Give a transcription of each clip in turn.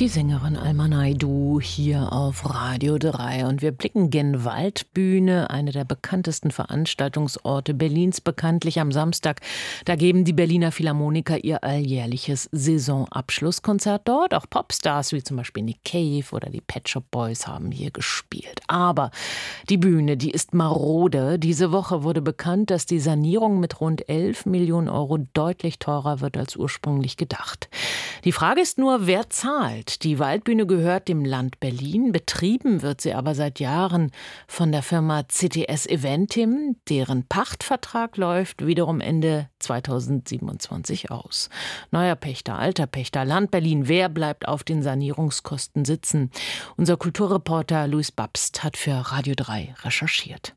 Die Sängerin Alma Naidoo hier auf Radio 3 und wir blicken gen Waldbühne, eine der bekanntesten Veranstaltungsorte Berlins, bekanntlich am Samstag. Da geben die Berliner Philharmoniker ihr alljährliches Saisonabschlusskonzert dort. Auch Popstars wie zum Beispiel Nick Cave oder die Pet Shop Boys haben hier gespielt. Aber die Bühne, die ist marode. Diese Woche wurde bekannt, dass die Sanierung mit rund 11 Millionen Euro deutlich teurer wird als ursprünglich gedacht. Die Frage ist nur, wer zahlt? Die Waldbühne gehört dem Land Berlin, betrieben wird sie aber seit Jahren von der Firma CTS Eventim, deren Pachtvertrag läuft wiederum Ende 2027 aus. Neuer Pächter, alter Pächter, Land Berlin, wer bleibt auf den Sanierungskosten sitzen? Unser Kulturreporter Luis Babst hat für Radio 3 recherchiert.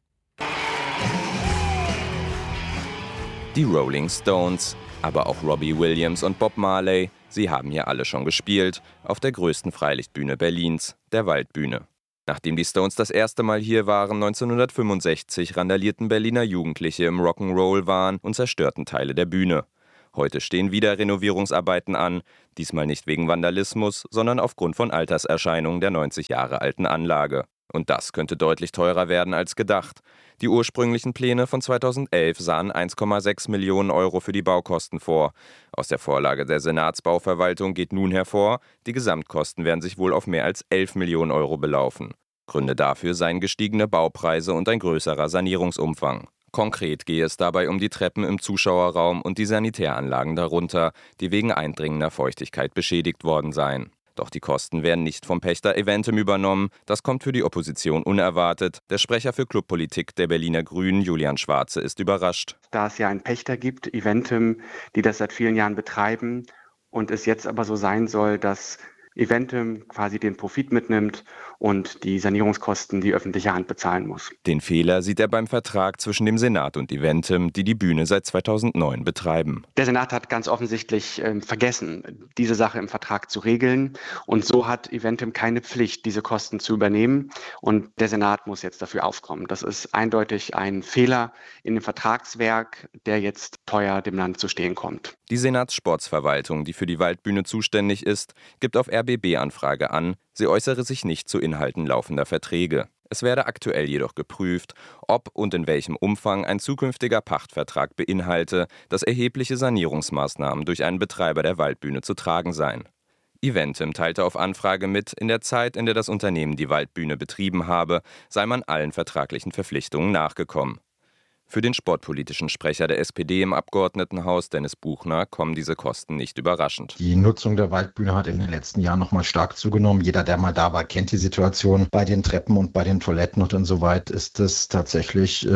Die Rolling Stones, aber auch Robbie Williams und Bob Marley, sie haben hier alle schon gespielt, auf der größten Freilichtbühne Berlins, der Waldbühne. Nachdem die Stones das erste Mal hier waren, 1965, randalierten Berliner Jugendliche im Rock'n'Roll-Wahn und zerstörten Teile der Bühne. Heute stehen wieder Renovierungsarbeiten an, diesmal nicht wegen Vandalismus, sondern aufgrund von Alterserscheinungen der 90 Jahre alten Anlage. Und das könnte deutlich teurer werden als gedacht. Die ursprünglichen Pläne von 2011 sahen 1,6 Millionen Euro für die Baukosten vor. Aus der Vorlage der Senatsbauverwaltung geht nun hervor, die Gesamtkosten werden sich wohl auf mehr als 11 Millionen Euro belaufen. Gründe dafür seien gestiegene Baupreise und ein größerer Sanierungsumfang. Konkret gehe es dabei um die Treppen im Zuschauerraum und die Sanitäranlagen darunter, die wegen eindringender Feuchtigkeit beschädigt worden seien. Doch die Kosten werden nicht vom Pächter Eventim übernommen. Das kommt für die Opposition unerwartet. Der Sprecher für Clubpolitik der Berliner Grünen, Julian Schwarze, ist überrascht. Da es ja einen Pächter gibt, Eventim, die das seit vielen Jahren betreiben und es jetzt aber so sein soll, dass Eventim quasi den Profit mitnimmt und die Sanierungskosten die öffentliche Hand bezahlen muss. Den Fehler sieht er beim Vertrag zwischen dem Senat und Eventim, die die Bühne seit 2009 betreiben. Der Senat hat ganz offensichtlich vergessen, diese Sache im Vertrag zu regeln. Und so hat Eventim keine Pflicht, diese Kosten zu übernehmen. Und der Senat muss jetzt dafür aufkommen. Das ist eindeutig ein Fehler in dem Vertragswerk, der jetzt teuer dem Land zu stehen kommt. Die Senatssportsverwaltung, die für die Waldbühne zuständig ist, gibt auf RBB-Anfrage an, sie äußere sich nicht zu Inhalten laufender Verträge. Es werde aktuell jedoch geprüft, ob und in welchem Umfang ein zukünftiger Pachtvertrag beinhalte, dass erhebliche Sanierungsmaßnahmen durch einen Betreiber der Waldbühne zu tragen seien. Eventim teilte auf Anfrage mit, in der Zeit, in der das Unternehmen die Waldbühne betrieben habe, sei man allen vertraglichen Verpflichtungen nachgekommen. Für den sportpolitischen Sprecher der SPD im Abgeordnetenhaus, Dennis Buchner, kommen diese Kosten nicht überraschend. Die Nutzung der Waldbühne hat in den letzten Jahren noch mal stark zugenommen. Jeder, der mal da war, kennt die Situation. Bei den Treppen und bei den Toiletten und insoweit ist es tatsächlich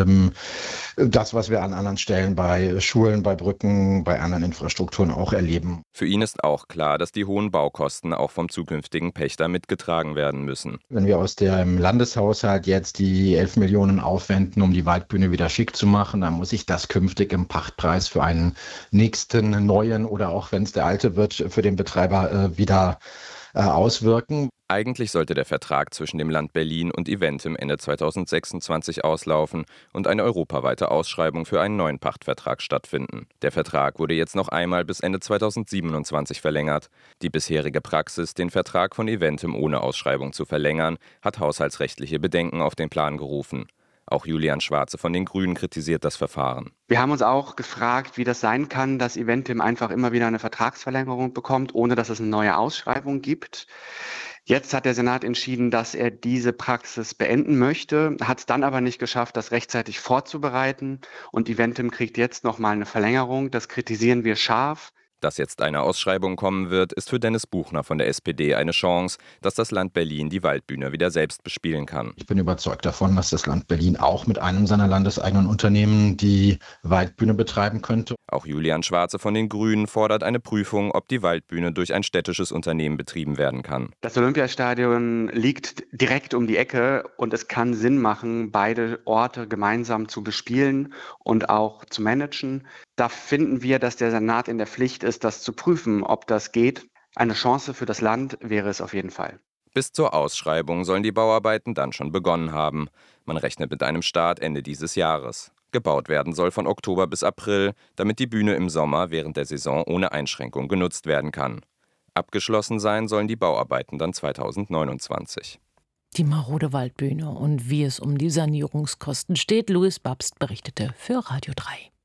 das, was wir an anderen Stellen bei Schulen, bei Brücken, bei anderen Infrastrukturen auch erleben. Für ihn ist auch klar, dass die hohen Baukosten auch vom zukünftigen Pächter mitgetragen werden müssen. Wenn wir aus dem Landeshaushalt jetzt die 11 Millionen aufwenden, um die Waldbühne wieder schick zu machen, dann muss ich das künftig im Pachtpreis für einen nächsten neuen oder auch wenn es der alte wird, für den Betreiber wieder auswirken. Eigentlich sollte der Vertrag zwischen dem Land Berlin und Eventim Ende 2026 auslaufen und eine europaweite Ausschreibung für einen neuen Pachtvertrag stattfinden. Der Vertrag wurde jetzt noch einmal bis Ende 2027 verlängert. Die bisherige Praxis, den Vertrag von Eventim ohne Ausschreibung zu verlängern, hat haushaltsrechtliche Bedenken auf den Plan gerufen. Auch Julian Schwarze von den Grünen kritisiert das Verfahren. Wir haben uns auch gefragt, wie das sein kann, dass Eventim einfach immer wieder eine Vertragsverlängerung bekommt, ohne dass es eine neue Ausschreibung gibt. Jetzt hat der Senat entschieden, dass er diese Praxis beenden möchte, hat es dann aber nicht geschafft, das rechtzeitig vorzubereiten. Und Eventim kriegt jetzt nochmal eine Verlängerung. Das kritisieren wir scharf. Dass jetzt eine Ausschreibung kommen wird, ist für Dennis Buchner von der SPD eine Chance, dass das Land Berlin die Waldbühne wieder selbst bespielen kann. Ich bin überzeugt davon, dass das Land Berlin auch mit einem seiner landeseigenen Unternehmen die Waldbühne betreiben könnte. Auch Julian Schwarze von den Grünen fordert eine Prüfung, ob die Waldbühne durch ein städtisches Unternehmen betrieben werden kann. Das Olympiastadion liegt direkt um die Ecke und es kann Sinn machen, beide Orte gemeinsam zu bespielen und auch zu managen. Da finden wir, dass der Senat in der Pflicht ist, das zu prüfen, ob das geht. Eine Chance für das Land wäre es auf jeden Fall. Bis zur Ausschreibung sollen die Bauarbeiten dann schon begonnen haben. Man rechnet mit einem Start Ende dieses Jahres. Gebaut werden soll von Oktober bis April, damit die Bühne im Sommer während der Saison ohne Einschränkung genutzt werden kann. Abgeschlossen sein sollen die Bauarbeiten dann 2029. Die marode Waldbühne und wie es um die Sanierungskosten steht. Louis Babst berichtete für Radio 3.